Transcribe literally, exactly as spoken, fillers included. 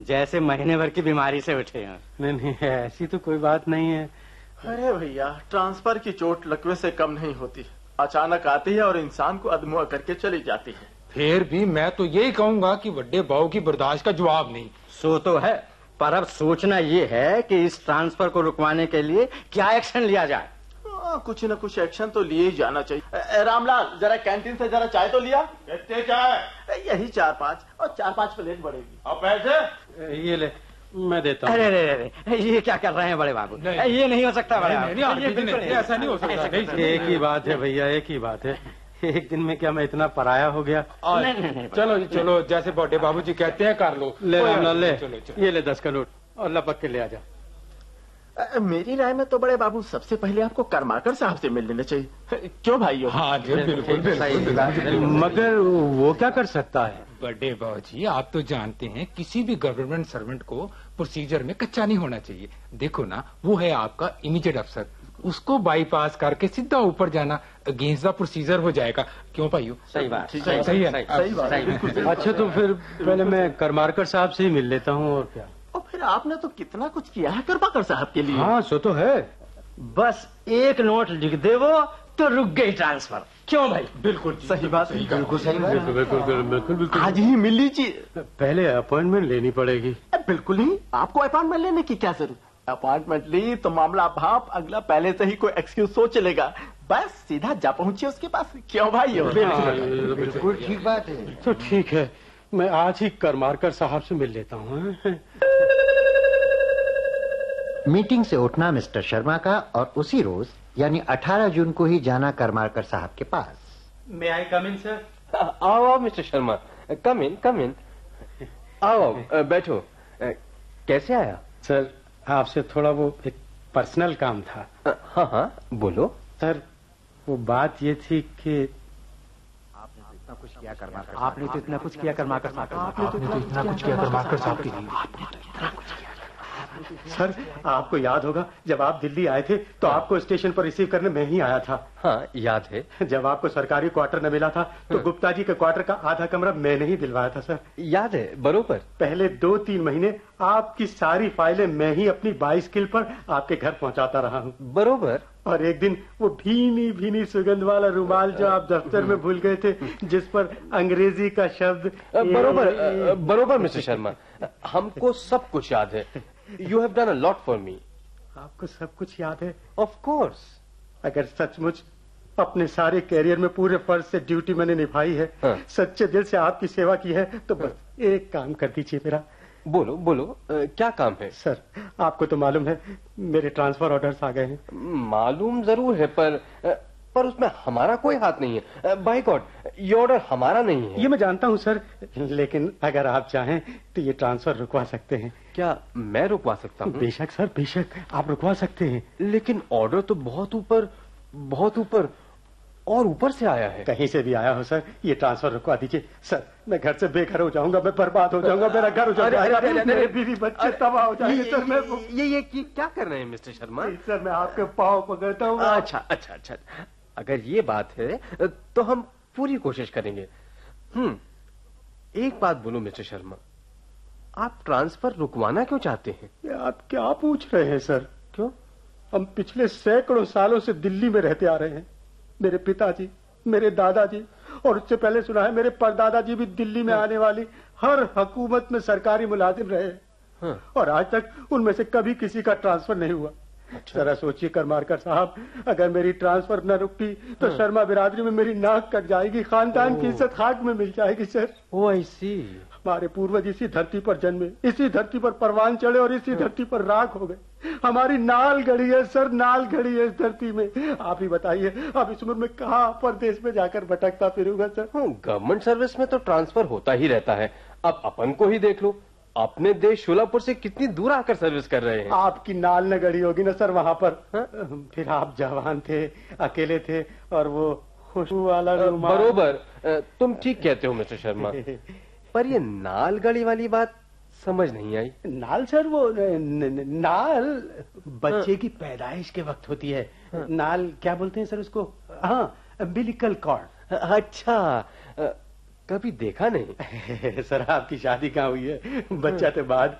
जैसे महीने भर की बीमारी से उठे हैं। नहीं नहीं, ऐसी तो कोई बात नहीं है। अरे भैया, ट्रांसफर की चोट लकवे से कम नहीं होती, अचानक आती है और इंसान को अधमुआ करके चली जाती है। फिर भी मैं तो यही कहूंगा कि बड़े बाबू की बर्दाश्त का जवाब नहीं। सो तो है, पर अब सोचना ये है कि इस ट्रांसफर को रुकवाने के लिए क्या एक्शन लिया जाए। आ, कुछ न कुछ एक्शन तो लिए ही जाना चाहिए। रामलाल, जरा कैंटीन से जरा चाय तो लिया। कितने चाय? यही चार पाँच, और चार पाँच प्लेट बढ़ेगी। और पैसे? ये ले, मैं देता हूँ। अरे अरे अरे, ये क्या कर रहे हैं बड़े बाबू? ये नहीं हो सकता बड़े बाबू, ये बिल्कुल ऐसा नहीं हो सकता। एक ही बात है भैया, एक ही बात है। एक दिन में क्या मैं इतना पराया हो गया? नहीं, नहीं, नहीं, चलो जी चलो, जैसे बड़े बाबू जी कहते हैं कर लो। ले रामलाल ले, चलो, चलो। ये ले दस का नोट और लपक के ले आ जा। मेरी राय में तो बड़े बाबू सबसे पहले आपको करमाकर साहब से मिल लेना चाहिए। क्यों भाइयों? हाँ जी बिल्कुल बिल्कुल। मगर वो क्या कर सकता है? बड़े बाबू जी, आप तो जानते हैं किसी भी गवर्नमेंट सर्वेंट को प्रोसीजर में कच्चा नहीं होना चाहिए। देखो ना, वो है आपका इमीडिएट अफसर, उसको बाईपास करके सीधा ऊपर जाना अगेंस्ट द प्रोसीजर हो जाएगा। क्यों भाइयों? सही बात, सही है, सही है, सही बात है, बिल्कुल। अच्छा तो फिर पहले मैं करमाकर साहब से ही मिल लेता हूँ, और क्या। और फिर आपने तो कितना कुछ किया है करमाकर साहब के लिए। हाँ सो तो है। बस एक नोट लिख दे वो तो रुक गई ट्रांसफर। क्यों भाई? बिल्कुल सही बात, बिल्कुल सही बात। बिल्कुल बिल्कुल बिल्कुल बिल्कुल। आज ही मिल लीजिए। पहले अपॉइंटमेंट लेनी पड़ेगी। बिल्कुल ही, आपको अपॉइंटमेंट लेने की क्या जरूरत? अपॉइंटमेंट ली तो मामला भाप अगला पहले से ही कोई एक्सक्यूज सोच लेगा। बस सीधा जा पहुंचे उसके पास। क्यों भाई? बिल्कुल ठीक बात है। तो ठीक है, मैं आज ही करमाकर साहब से मिल लेता हूँ। मीटिंग से उठना मिस्टर शर्मा का, और उसी रोज यानी अठारह जून को ही जाना करमाकर साहब के पास। मे आई कम इन सर? आओ आओ मिस्टर शर्मा, कम इन कम इन। आओ आओ, बैठो। कैसे आया? सर आपसे थोड़ा वो एक पर्सनल काम था। हाँ हाँ बोलो। सर वो बात ये थी कि आपने तो इतना कुछ किया करमाकर आपने तो इतना कुछ किया करमाकर साहब। आपने तो इतना कुछ किया करमाकर साहब के लिए। सर आपको याद होगा जब आप दिल्ली आए थे तो आपको स्टेशन पर रिसीव करने मैं ही आया था। हाँ याद है। जब आपको सरकारी क्वार्टर न मिला था तो गुप्ता जी के क्वार्टर का आधा कमरा मैंने ही दिलवाया था सर। याद है बरोबर। पहले दो तीन महीने आपकी सारी फाइलें मैं ही अपनी बाइसिकल पर आपके घर पहुंचाता रहा हूँ। बरोबर। और एक दिन वो भीनी भीनी सुगंध वाला रुमाल जो आप दफ्तर में भूल गए थे, जिस पर अंग्रेजी का शब्द। बरोबर बरोबर मिस्टर शर्मा, हमको सब कुछ याद है। You have done a lot for me. आपको सब कुछ याद है? Of course. अगर सचमुच अपने सारे कैरियर में पूरे फर्ज से ड्यूटी मैंने निभाई है, हाँ। सच्चे दिल से आपकी सेवा की है, तो बस एक काम कर दीजिए मेरा। बोलो बोलो, आ, क्या काम है? सर आपको तो मालूम है मेरे ट्रांसफर ऑर्डर्स आ गए हैं। मालूम जरूर है, पर पर उसमें हमारा कोई हाथ नहीं है। बाय गॉड, ये ऑर्डर हमारा नहीं है। ये मैं जानता हूँ सर, लेकिन अगर आप चाहें तो ये ट्रांसफर रुकवा सकते हैं। क्या मैं रुकवा सकता हूँ? बेशक सर, बेशक आप रुकवा सकते हैं। लेकिन ऑर्डर तो बहुत ऊपर बहुत ऊपर और ऊपर से आया है। कहीं से भी आया हो सर, ये ट्रांसफर रुकवा दीजिए। सर मैं घर से बेघर हो जाऊंगा, मैं बर्बाद हो जाऊंगा, मेरा घर हो जाएगा, मेरे बीवी बच्चे तबाह हो जाएंगे सर। मैं ये ये क्या कर रहे हैं मिस्टर शर्मा? सर मैं आपके पाँव पकड़ता हूँ। अच्छा अच्छा अच्छा, अगर ये बात है तो हम पूरी कोशिश करेंगे। हम्म एक बात बोलो मिस्टर शर्मा, आप ट्रांसफर रुकवाना क्यों चाहते हैं? ये आप क्या पूछ रहे हैं सर? क्यों? हम पिछले सैकड़ों सालों से दिल्ली में रहते आ रहे हैं। मेरे पिताजी, मेरे दादाजी और उससे पहले सुना है मेरे परदादाजी भी दिल्ली में आने वाली हर हुकूमत में सरकारी मुलाजिम रहे। हाँ। और आज तक उनमें से कभी किसी का ट्रांसफर नहीं हुआ। अच्छा। जरा सोचिए करमाकर साहब, अगर मेरी ट्रांसफर न रुकती तो हाँ। शर्मा बिरादरी में मेरी नाक कट जाएगी, खानदान की इज्जत खाक में मिल जाएगी सर। ओ आई सी। हमारे पूर्वज इसी धरती पर जन्मे, इसी धरती पर परवान चढ़े और इसी धरती पर राख हो गए। हमारी नाल गड़ी है सर, नाल गड़ी है इस धरती में। आप ही बताइए, अब इस उम्र में कहाँ परदेश में जाकर भटकता फिरूंगा सर? गवर्नमेंट सर्विस में तो ट्रांसफर होता ही रहता है। अब अपन को ही देख लो, अपने देश शोलापुर से कितनी दूर आकर सर्विस कर रहे हैं। आपकी नाल न गड़ी होगी ना सर वहाँ पर। हा? फिर आप जवान थे, अकेले थे, और वो खुशबू वाला रुमाल। बरोबर, तुम ठीक कहते हो मिस्टर शर्मा, पर ये नाल गड़ी वाली बात समझ नहीं आई। नाल सर वो न, न, नाल बच्चे की पैदाइश के वक्त होती है। नाल क्या बोलते हैं सर उसको? हाँ, अम्बिलिकल कॉर्ड। अच्छा, कभी देखा नहीं। सर आपकी शादी कहाँ हुई है? बच्चा तो बाद